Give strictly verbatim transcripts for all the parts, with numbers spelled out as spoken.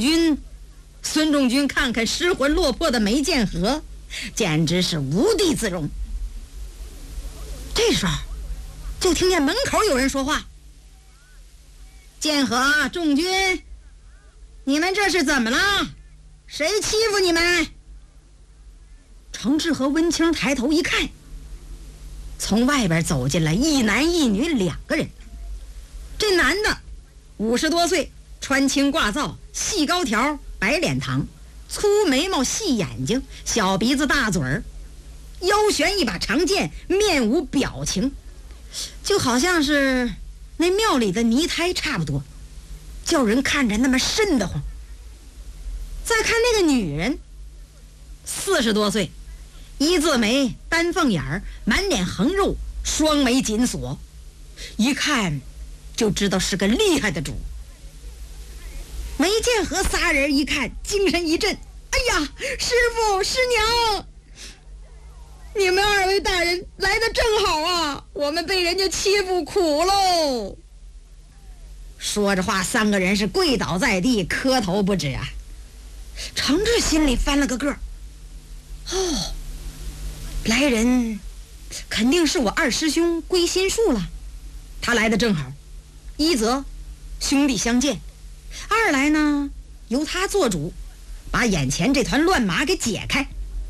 军。孙仲军看看失魂落魄的梅剑河，简直是无地自容。这时候就听见门口有人说话：“剑河、仲军，你们这是怎么了？谁欺负你们？”程志和温清抬头一看，从外边走进来一男一女两个人。这男的五十多岁，穿青褂皂，细高条，白脸膛，粗眉毛细眼睛，小鼻子大嘴儿，腰悬一把长剑，面无表情，就好像是那庙里的泥胎差不多，叫人看着那么瘆得慌。再看那个女人，四十多岁，一字眉，丹凤眼儿，满脸横肉，双眉紧锁，一看就知道是个厉害的主。梅剑河仨人一看，精神一振：“哎呀，师傅师娘，你们二位大人来的正好啊，我们被人家欺负苦喽！”说着话，三个人是跪倒在地，磕头不止啊。程志心里翻了个个，哦，来人肯定是我二师兄归心术了。他来的正好，一则兄弟相见，二来呢由他做主，把眼前这团乱麻给解开。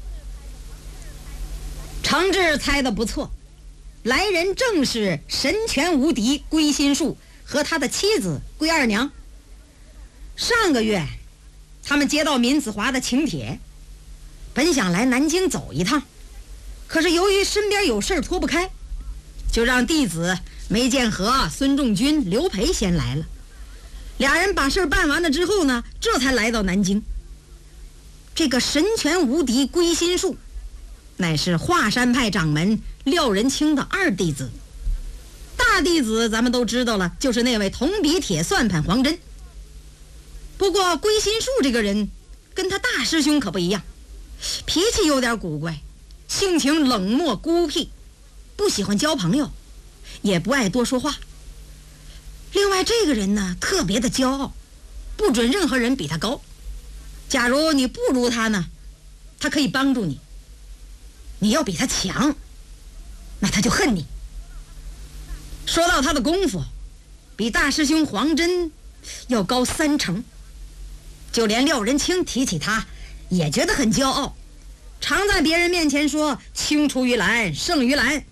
程志猜得不错，来人正是神拳无敌归心术和他的妻子归二娘。上个月他们接到闵子华的请帖，本想来南京走一趟，可是由于身边有事脱不开，就让弟子梅剑河、孙仲军、刘培先来了。俩人把事办完了之后呢，这才来到南京。这个神拳无敌归心术乃是华山派掌门廖仁清的二弟子，大弟子咱们都知道了，就是那位铜笔铁算盘黄真。不过归心术这个人跟他大师兄可不一样，脾气有点古怪，性情冷漠孤僻，不喜欢交朋友，也不爱多说话。另外这个人呢特别的骄傲，不准任何人比他高，假如你不如他呢，他可以帮助你，你要比他强，那他就恨你。说到他的功夫，比大师兄黄真要高三成，就连廖仁清提起他也觉得很骄傲，常在别人面前说青出于蓝胜于蓝。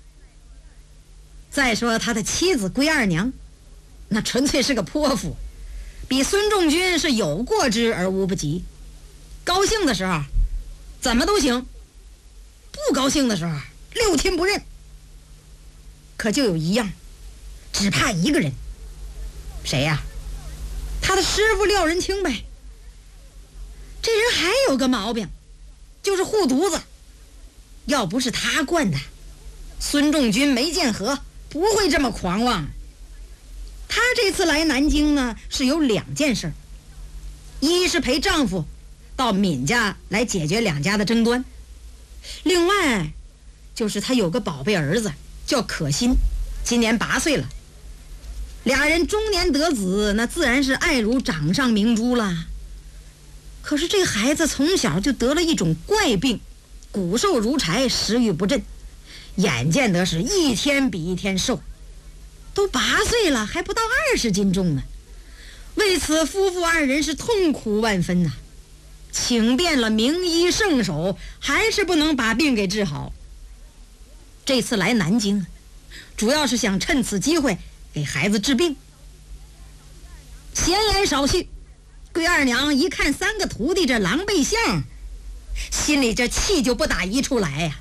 再说他的妻子归二娘，那纯粹是个泼妇，比孙仲军是有过之而无不及。高兴的时候怎么都行，不高兴的时候六亲不认。可就有一样，只怕一个人。谁呀？他的师傅廖仁清呗。这人还有个毛病，就是护犊子。要不是他惯的，孙仲军、梅剑河不会这么狂妄。他这次来南京呢，是有两件事，一是陪丈夫到闵家来解决两家的争端，另外就是他有个宝贝儿子叫可心，今年八岁了。俩人中年得子，那自然是爱如掌上明珠了。可是这孩子从小就得了一种怪病，骨瘦如柴，食欲不振，眼见得是一天比一天瘦，都八岁了还不到二十斤重呢。为此夫妇二人是痛苦万分呐、啊，请遍了名医圣手，还是不能把病给治好。这次来南京主要是想趁此机会给孩子治病。闲言少叙，桂二娘一看三个徒弟这狼狈相，心里这气就不打一处来呀、啊。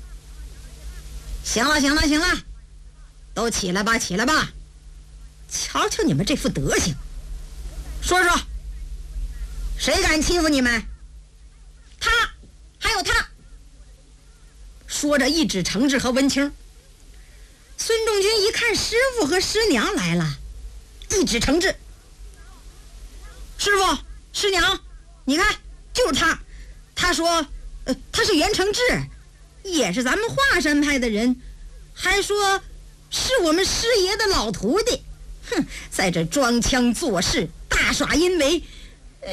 行了行了行了，都起来吧起来吧，瞧瞧你们这副德行，说说谁敢欺负你们？他还有他。说着一指程志和文清。孙仲军一看师傅和师娘来了，一指程志：师傅师娘，你看就是他。他说呃，他是袁承志，也是咱们华山派的人，还说是我们师爷的老徒弟。哼，在这装腔作势大耍阴为，